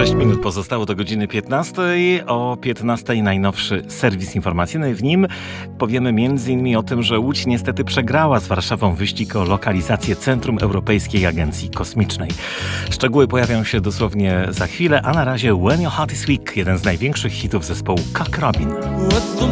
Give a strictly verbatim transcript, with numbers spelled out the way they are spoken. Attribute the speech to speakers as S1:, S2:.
S1: sześć minut pozostało do godziny piętnastej. O piętnastej najnowszy serwis informacyjny. W nim powiemy między innymi o tym, że Łódź niestety przegrała z Warszawą wyścig o lokalizację Centrum Europejskiej Agencji Kosmicznej. Szczegóły pojawią się dosłownie za chwilę, a na razie When Your Heart Is Weak, jeden z największych hitów zespołu Cock Robin.